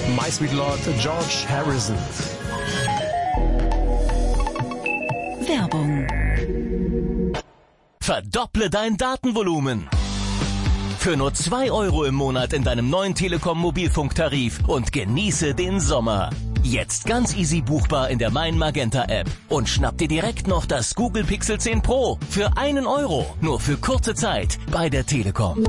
My Sweet Lord, George Harrison. Werbung. Verdopple dein Datenvolumen. Für nur 2 € im Monat in deinem neuen Telekom Mobilfunktarif und genieße den Sommer. Jetzt ganz easy buchbar in der Mein Magenta App. Und schnapp dir direkt noch das Google Pixel 10 Pro für 1 €. Nur für kurze Zeit bei der Telekom.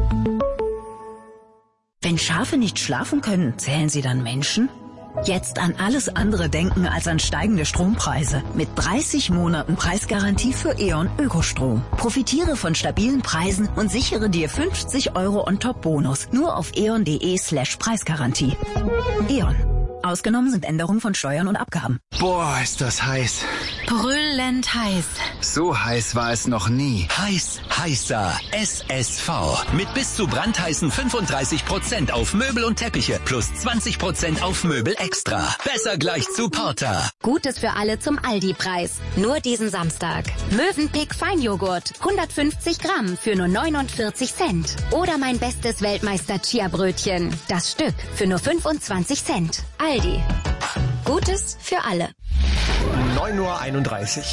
Wenn Schafe nicht schlafen können, zählen sie dann Menschen? Jetzt an alles andere denken als an steigende Strompreise. Mit 30 Monaten Preisgarantie für E.ON Ökostrom. Profitiere von stabilen Preisen und sichere dir 50 € on top Bonus. Nur auf eon.de/Preisgarantie. E.ON. Ausgenommen sind Änderungen von Steuern und Abgaben. Boah, ist das heiß. Brüllend heiß. So heiß war es noch nie. Heiß, heißer. SSV. Mit bis zu brandheißen 35% auf Möbel und Teppiche plus 20% auf Möbel extra. Besser gleich zu Porter. Gutes für alle zum Aldi-Preis. Nur diesen Samstag. Mövenpick Feinjoghurt. 150 Gramm für nur 49 Cent. Oder mein bestes Weltmeister-Chia-Brötchen. Das Stück für nur 25 Cent. Aldi. Gutes für alle. 9:31 Uhr.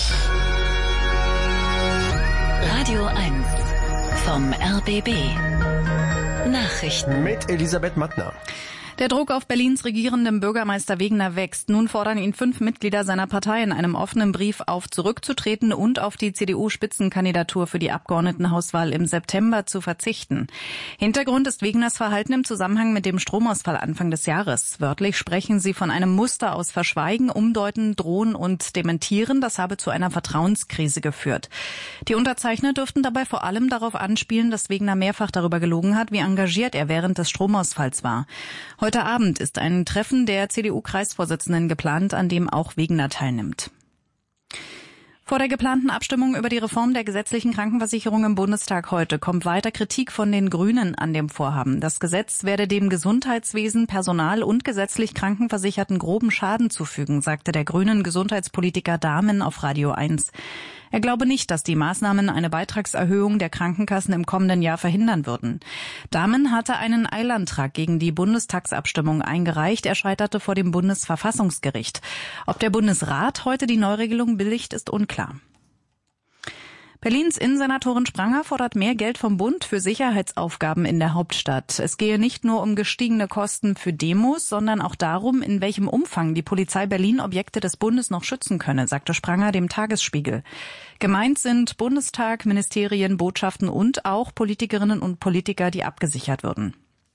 Radio 1 vom RBB. Nachrichten. Mit Elisabeth Mattner. Der Druck auf Berlins regierendem Bürgermeister Wegener wächst. Nun fordern ihn 5 Mitglieder seiner Partei in einem offenen Brief auf, zurückzutreten und auf die CDU-Spitzenkandidatur für die Abgeordnetenhauswahl im September zu verzichten. Hintergrund ist Wegeners Verhalten im Zusammenhang mit dem Stromausfall Anfang des Jahres. Wörtlich sprechen sie von einem Muster aus Verschweigen, Umdeuten, Drohen und Dementieren. Das habe zu einer Vertrauenskrise geführt. Die Unterzeichner dürften dabei vor allem darauf anspielen, dass Wegener mehrfach darüber gelogen hat, wie engagiert er während des Stromausfalls war. Heute Abend ist ein Treffen der CDU-Kreisvorsitzenden geplant, an dem auch Wegener teilnimmt. Vor der geplanten Abstimmung über die Reform der gesetzlichen Krankenversicherung im Bundestag heute kommt weiter Kritik von den Grünen an dem Vorhaben. Das Gesetz werde dem Gesundheitswesen, Personal und gesetzlich Krankenversicherten groben Schaden zufügen, sagte der grünen Gesundheitspolitiker Dahmen auf Radio 1. Er glaube nicht, dass die Maßnahmen eine Beitragserhöhung der Krankenkassen im kommenden Jahr verhindern würden. Dahmen hatte einen Eilantrag gegen die Bundestagsabstimmung eingereicht. Er scheiterte vor dem Bundesverfassungsgericht. Ob der Bundesrat heute die Neuregelung billigt, ist unklar. Berlins Innensenatorin Spranger fordert mehr Geld vom Bund für Sicherheitsaufgaben in der Hauptstadt. Es gehe nicht nur um gestiegene Kosten für Demos, sondern auch darum, in welchem Umfang die Polizei Berlin Objekte des Bundes noch schützen könne, sagte Spranger dem Tagesspiegel. Gemeint sind Bundestag, Ministerien, Botschaften und auch Politikerinnen und Politiker, die abgesichert würden.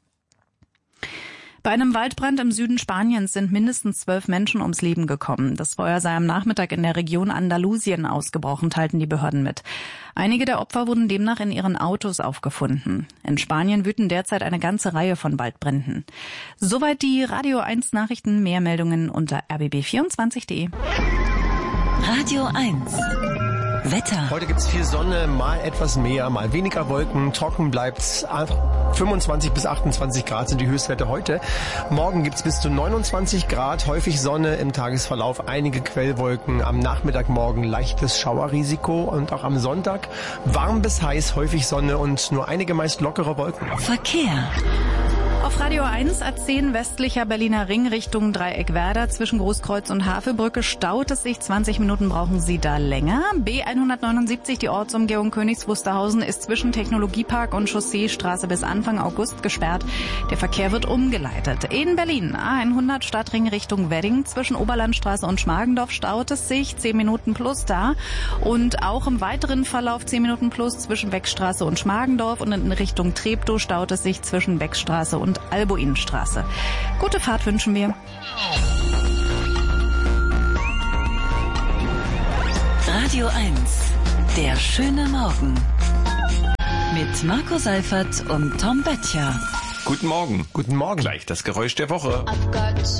Bei einem Waldbrand im Süden Spaniens sind mindestens 12 Menschen ums Leben gekommen. Das Feuer sei am Nachmittag in der Region Andalusien ausgebrochen, teilten die Behörden mit. Einige der Opfer wurden demnach in ihren Autos aufgefunden. In Spanien wüten derzeit eine ganze Reihe von Waldbränden. Soweit die Radio 1 Nachrichten. Mehr Meldungen unter rbb24.de. Radio 1. Wetter. Heute gibt's viel Sonne, mal etwas mehr, mal weniger Wolken. Trocken bleibt's. 25 bis 28 Grad sind die Höchstwerte heute. Morgen gibt's bis zu 29 Grad, häufig Sonne im Tagesverlauf, einige Quellwolken. Am Nachmittag morgen leichtes Schauerrisiko und auch am Sonntag warm bis heiß, häufig Sonne und nur einige meist lockere Wolken. Verkehr. Auf Radio 1 A10 westlicher Berliner Ring Richtung Dreieckwerder zwischen Großkreuz und Havelbrücke staut es sich. 20 Minuten brauchen Sie da länger. B179, die Ortsumgehung Königs Wusterhausen, ist zwischen Technologiepark und Chausseestraße bis Anfang August gesperrt. Der Verkehr wird umgeleitet. In Berlin A100 Stadtring Richtung Wedding zwischen Oberlandstraße und Schmargendorf staut es sich. 10 Minuten plus da. Und auch im weiteren Verlauf 10 Minuten plus zwischen Beckstraße und Schmargendorf und in Richtung Treptow staut es sich zwischen Beckstraße und Alboinstraße. Gute Fahrt wünschen wir. Radio 1. Der schöne Morgen. Mit Marco Seifert und Tom Böttcher. Guten Morgen. Guten Morgen. Gleich das Geräusch der Woche.